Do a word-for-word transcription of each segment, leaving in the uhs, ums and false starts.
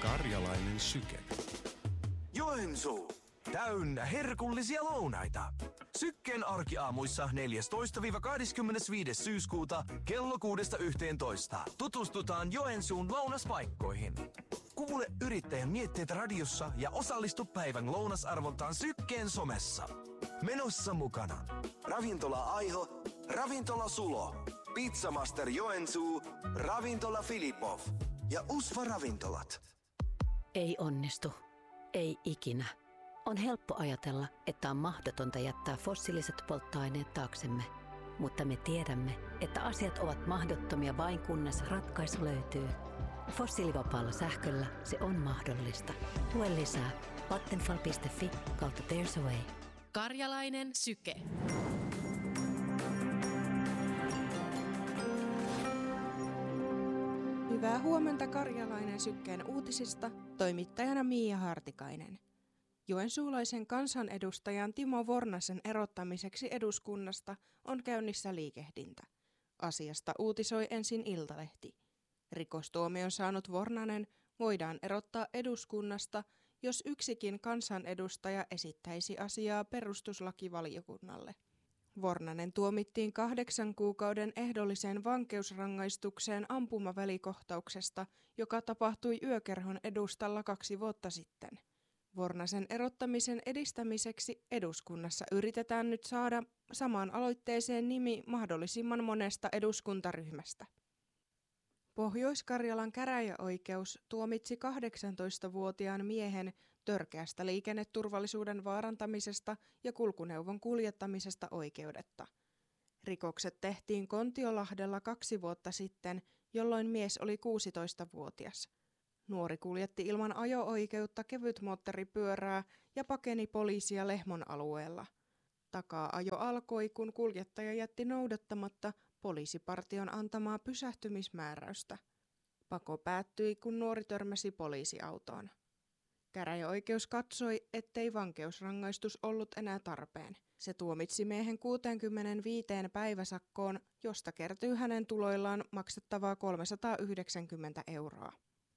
Karjalainen syke. Joensuu. Täynnä herkullisia lounaita. Sykkeen arkiaamuissa neljästoista kahdeskymmenesviides syyskuuta kello kuudesta yhteentoista. Tutustutaan Joensuun lounaspaikkoihin. Kuule yrittäjän mietteet radiossa ja osallistu päivän lounasarvontaan Sykkeen somessa. Menossa mukana Ravintola Aiho, Ravintola Sulo, Pizzamaster Joensuu, Ravintola Filipov ja Usva Ravintolat. Ei onnistu. Ei ikinä. On helppo ajatella, että on mahdotonta jättää fossiiliset polttoaineet taaksemme. Mutta me tiedämme, että asiat ovat mahdottomia vain kunnes ratkaisu löytyy. Fossiilivapaalla sähköllä se on mahdollista. Lue lisää vattenfall piste fi kautta There's a Way. Karjalainen syke. Hyvää huomenta Karjalainen sykkeen uutisista. Toimittajana Miia Hartikainen. Joensuulaisen kansanedustajan Timo Vornasen erottamiseksi eduskunnasta on käynnissä liikehdintä. Asiasta uutisoi ensin Iltalehti. Rikostuomion saanut Vornanen voidaan erottaa eduskunnasta, jos yksikin kansanedustaja esittäisi asiaa perustuslakivaliokunnalle. Vornanen tuomittiin kahdeksan kuukauden ehdolliseen vankeusrangaistukseen ampumavälikohtauksesta, joka tapahtui yökerhon edustalla kaksi vuotta sitten. Vornasen erottamisen edistämiseksi eduskunnassa yritetään nyt saada samaan aloitteeseen nimi mahdollisimman monesta eduskuntaryhmästä. Pohjois-Karjalan käräjäoikeus tuomitsi kahdeksantoistavuotiaan miehen törkeästä liikenneturvallisuuden vaarantamisesta ja kulkuneuvon kuljettamisesta oikeudetta. Rikokset tehtiin Kontiolahdella kaksi vuotta sitten, jolloin mies oli kuusitoistavuotias. Nuori kuljetti ilman ajo-oikeutta kevytmoottoripyörää ja pakeni poliisia Lehmon alueella. Takaa-ajo alkoi, kun kuljettaja jätti noudattamatta poliisipartion antamaa pysähtymismääräystä. Pako päättyi, kun nuori törmäsi poliisiautoon. Käräjäoikeus katsoi, ettei vankeusrangaistus ollut enää tarpeen. Se tuomitsi miehen kuuteenkymmeneenviiteen päiväsakkoon, josta kertyy hänen tuloillaan maksettavaa kolmesataayhdeksänkymmentä euroa.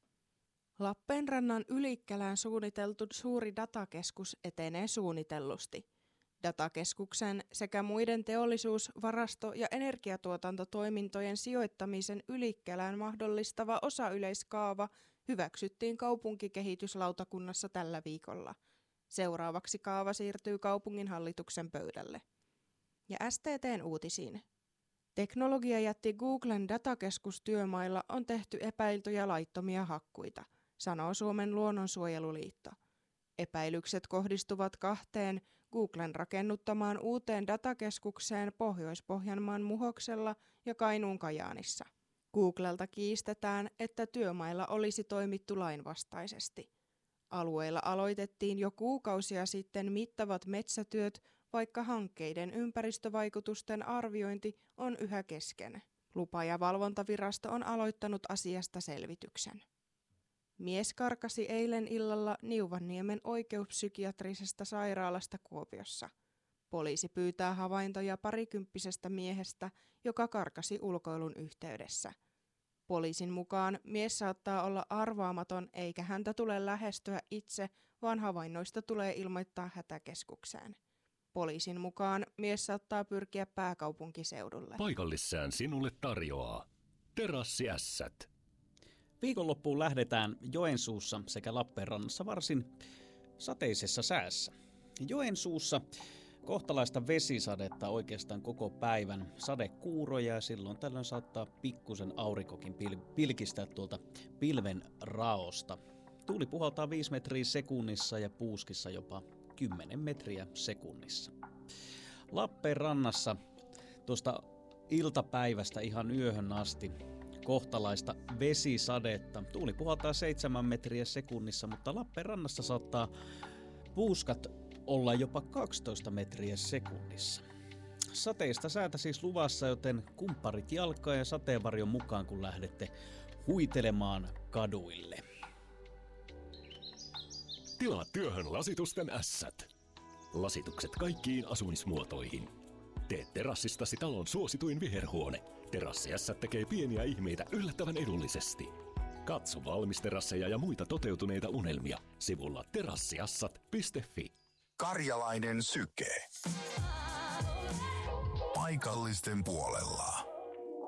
Lappeenrannan Ylikkälään suunniteltu suuri datakeskus etenee suunnitellusti. Datakeskuksen sekä muiden teollisuus-, varasto- ja energiatuotantotoimintojen sijoittamisen Ylikkälään mahdollistava osayleiskaava hyväksyttiin kaupunkikehityslautakunnassa tällä viikolla. Seuraavaksi kaava siirtyy kaupunginhallituksen pöydälle. Ja S T T:n uutisiin. Teknologiajätti Googlen datakeskustyömailla on tehty epäiltyjä laittomia hakkuita, sanoo Suomen luonnonsuojeluliitto. Epäilykset kohdistuvat kahteen Googlen rakennuttamaan uuteen datakeskukseen Pohjois-Pohjanmaan Muhoksella ja Kainuun Kajaanissa. Googlelta kiistetään, että työmailla olisi toimittu lainvastaisesti. Alueilla aloitettiin jo kuukausia sitten mittavat metsätyöt, vaikka hankkeiden ympäristövaikutusten arviointi on yhä kesken. Lupa- ja valvontavirasto on aloittanut asiasta selvityksen. Mies karkasi eilen illalla Niuvanniemen oikeuspsykiatrisesta sairaalasta Kuopiossa. Poliisi pyytää havaintoja parikymppisestä miehestä, joka karkasi ulkoilun yhteydessä. Poliisin mukaan mies saattaa olla arvaamaton eikä häntä tule lähestyä itse, vaan havainnoista tulee ilmoittaa hätäkeskukseen. Poliisin mukaan mies saattaa pyrkiä pääkaupunkiseudulle. Paikallissään sinulle tarjoaa Terassiässät. Viikonloppuun lähdetään Joensuussa sekä Lappeenrannassa varsin sateisessa säässä. Joensuussa kohtalaista vesisadetta oikeastaan koko päivän, sadekuuroja ja silloin tällöin saattaa pikkusen aurinkokin pil- pilkistää tuolta pilven raosta. Tuuli puhaltaa viisi metriä sekunnissa ja puuskissa jopa kymmenen metriä sekunnissa. Lappeenrannassa tuosta iltapäivästä ihan yöhön asti kohtalaista vesisadetta. Tuuli puhaltaa seitsemän metriä sekunnissa, mutta Lappeenrannassa saattaa puuskat olla jopa kaksitoista metriä sekunnissa. Sateista säätä siis luvassa, joten kumpparit jalkaa ja sateenvarjon mukaan, kun lähdette huitelemaan kaduille. Tilaa työhön lasitusten ässät. Lasitukset kaikkiin asumismuotoihin. Tee terassistasi talon suosituin viherhuone. Terassiässät tekee pieniä ihmeitä yllättävän edullisesti. Katso valmisterasseja ja muita toteutuneita unelmia sivulla terassiassat piste fi. Karjalainen syke. Paikallisten puolella.